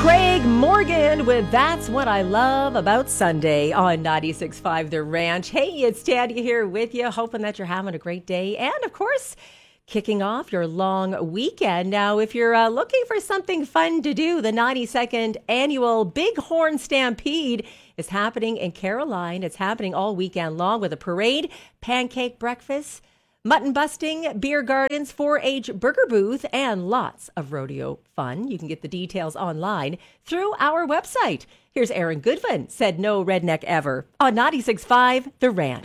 Craig Morgan with That's What I Love About Sunday on 96.5 The Ranch. Hey, it's Tanya here with you, hoping that you're having a great day. And, of course, kicking off your long weekend. Now, if you're looking for something fun to do, the 92nd Annual Bighorn Stampede is happening in Caroline. It's happening all weekend long with a parade, pancake breakfast, mutton busting, beer gardens, 4-H burger booth, and lots of rodeo fun. You can get the details online through our website. Here's Aaron Goodwin, said no redneck ever, on 96.5 The Ranch.